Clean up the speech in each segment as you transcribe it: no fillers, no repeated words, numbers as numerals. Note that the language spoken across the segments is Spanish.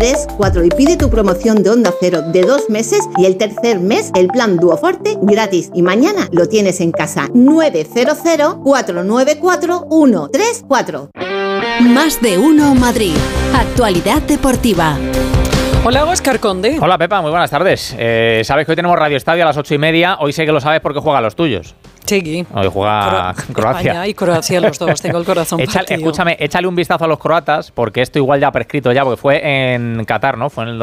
3, 4 y pide tu promoción de Onda Cero de 2 meses y el tercer mes el plan Duoforte gratis. Y mañana lo tienes en casa. 900 494 134. Más de uno Madrid. Actualidad deportiva. Hola, Óscar Conde. Hola, Pepa, muy buenas tardes. Sabes que hoy tenemos Radio Estadio a las 8:30. Hoy sé que lo sabes porque juegan los tuyos. Sí. Hoy juega Croacia. España y Croacia, los dos. Tengo el corazón partido. Escúchame, échale un vistazo a los croatas, porque esto igual ya ha prescrito ya, porque fue en Qatar, ¿no? Fue en el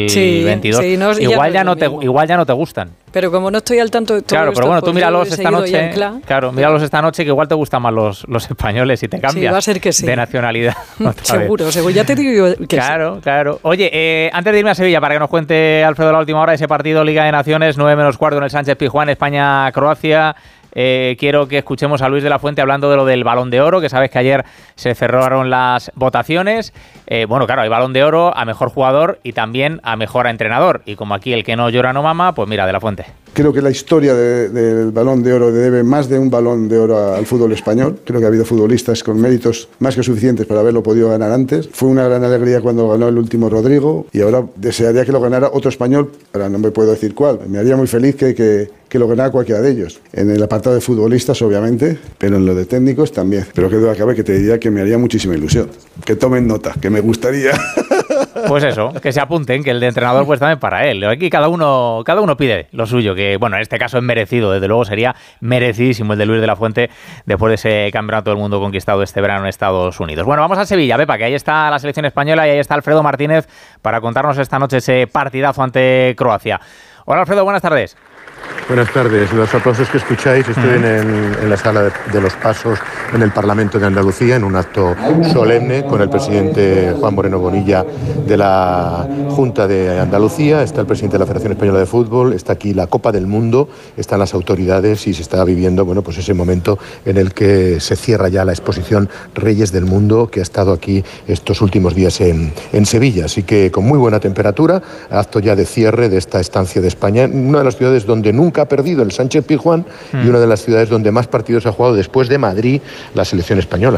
2022. Sí, no, igual ya no te gustan. Pero como no estoy al tanto de todo claro, esto, pero bueno, pues tú míralos esta noche. Míralos esta noche, que igual te gustan más los españoles y te cambias. Sí, va a ser que sí. De nacionalidad. Seguro, ya te digo que claro, sí. Claro. Oye, antes de irme a Sevilla, para que nos cuente Alfredo la última hora de ese partido Liga de Naciones, 9:15 en el Sánchez Pizjuán, España-Croacia. Quiero que escuchemos a Luis de la Fuente hablando de lo del Balón de Oro, que sabes que ayer se cerraron las votaciones. Bueno, claro, hay Balón de Oro a Mejor Jugador y también a Mejor Entrenador. Y como aquí el que no llora no mama, pues mira, de la Fuente. Creo que la historia del Balón de Oro debe más de un Balón de Oro al fútbol español. Creo que ha habido futbolistas con méritos más que suficientes para haberlo podido ganar antes. Fue una gran alegría cuando ganó el último Rodrigo y ahora desearía que lo ganara otro español, ahora no me puedo decir cuál. Me haría muy feliz que lo ganara cualquiera de ellos. En el apartado de futbolistas, obviamente, pero en lo de técnicos también. Pero que duda cabe que te diría que me haría muchísima ilusión. Que tomen nota, que me gustaría. Pues eso, que se apunten, que el de entrenador pues también para él. Aquí cada uno pide lo suyo, que bueno, en este caso es merecido, desde luego sería merecidísimo el de Luis de la Fuente después de ese campeonato del mundo conquistado este verano en Estados Unidos. Bueno, vamos a Sevilla, Pepa, que ahí está la selección española y ahí está Alfredo Martínez para contarnos esta noche ese partidazo ante Croacia. Hola Alfredo, buenas tardes. Buenas tardes. Los aplausos que escucháis, estoy en la sala de los Pasos en el Parlamento de Andalucía, en un acto solemne con el presidente Juan Moreno Bonilla de la Junta de Andalucía, está el presidente de la Federación Española de Fútbol, está aquí la Copa del Mundo, están las autoridades y se está viviendo, bueno, pues ese momento en el que se cierra ya la exposición Reyes del Mundo que ha estado aquí estos últimos días en Sevilla. Así que con muy buena temperatura, acto ya de cierre de esta estancia de España, una de las ciudades donde nunca ha perdido el Sánchez Pizjuán y una de las ciudades donde más partidos ha jugado después de Madrid la selección española.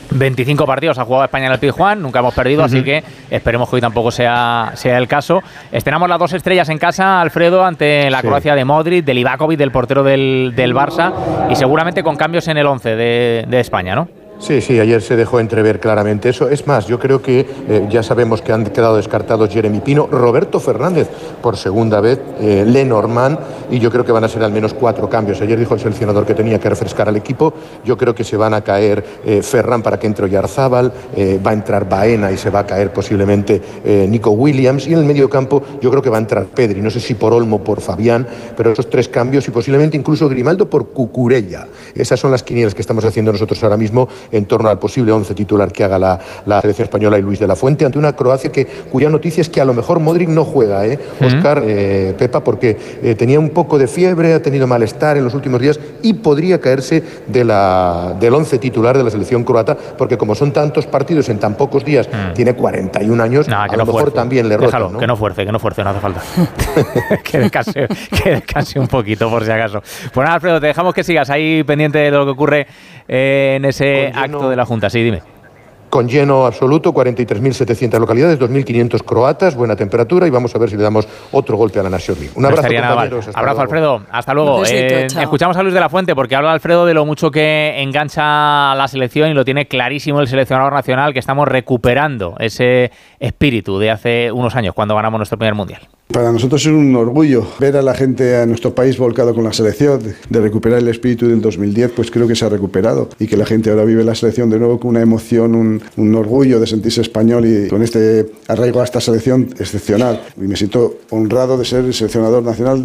25 partidos ha jugado España en el Pizjuán, nunca hemos perdido, así que esperemos que hoy tampoco sea el caso. Estrenamos las 2 estrellas en casa, Alfredo, ante la Croacia de Modric, de Livakovic, del portero del Barça, y seguramente con cambios en el 11 de España, ¿no? Sí, ayer se dejó entrever claramente eso. Es más, yo creo que ya sabemos que han quedado descartados Jeremy Pino, Roberto Fernández por segunda vez, Lenormand, y yo creo que van a ser al menos 4 cambios. Ayer dijo el seleccionador que tenía que refrescar al equipo. Yo creo que se van a caer Ferran para que entre Oyarzábal, va a entrar Baena y se va a caer posiblemente Nico Williams, y en el medio campo yo creo que va a entrar Pedri, no sé si por Olmo o por Fabián, pero esos 3 cambios y posiblemente incluso Grimaldo por Cucurella. Esas son las quinielas que estamos haciendo nosotros ahora mismo en torno al posible 11 titular que haga la selección española y Luis de la Fuente ante una Croacia cuya noticia es que a lo mejor Modric no juega, Óscar, Pepa, porque tenía un poco de fiebre, ha tenido malestar en los últimos días y podría caerse del 11 titular de la selección croata, porque como son tantos partidos en tan pocos días, tiene 41 años, a lo mejor también le rota, ¿no? Que no fuerce, no hace falta. que descanse un poquito por si acaso. Pues nada, Alfredo, te dejamos que sigas ahí pendiente de lo que ocurre en ese acto de la Junta. Sí, dime. Con lleno absoluto, 43.700 localidades, 2.500 croatas, buena temperatura, y vamos a ver si le damos otro golpe a la Nations League. Un abrazo, compañeros. Abrazo, Alfredo. Hasta luego. Escuchamos a Luis de la Fuente, porque habla Alfredo de lo mucho que engancha la selección, y lo tiene clarísimo el seleccionador nacional, que estamos recuperando ese espíritu de hace unos años, cuando ganamos nuestro primer Mundial. Para nosotros es un orgullo ver a la gente, a nuestro país volcado con la selección, de recuperar el espíritu del 2010, pues creo que se ha recuperado, y que la gente ahora vive la selección de nuevo con una emoción, un orgullo de sentirse español, y con este arraigo a esta selección excepcional. Y me siento honrado de ser el seleccionador nacional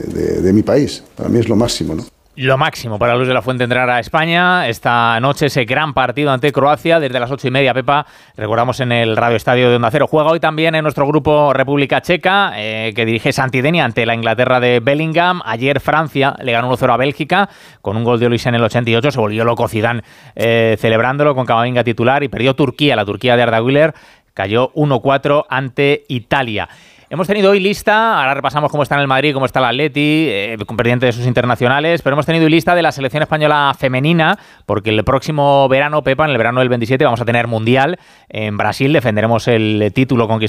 de mi país. Para mí es lo máximo, ¿no? Lo máximo para Luis de la Fuente entrar a España esta noche, ese gran partido ante Croacia desde las 8:30, Pepa, recordamos, en el Radio Estadio de Onda Cero. Juega hoy también en nuestro grupo República Checa, que dirige Santidenia ante la Inglaterra de Bellingham. Ayer Francia le ganó 1-0 a Bélgica con un gol de Olise en el 88, se volvió loco Zidane celebrándolo con Camavinga titular, y perdió la Turquía de Arda Güler, cayó 1-4 ante Italia. Hemos tenido hoy lista, ahora repasamos cómo está en el Madrid, cómo está el Atleti, pendiente de sus internacionales, pero hemos tenido hoy lista de la selección española femenina, porque el próximo verano, Pepa, en el verano del 27, vamos a tener Mundial en Brasil, defenderemos el título conquistado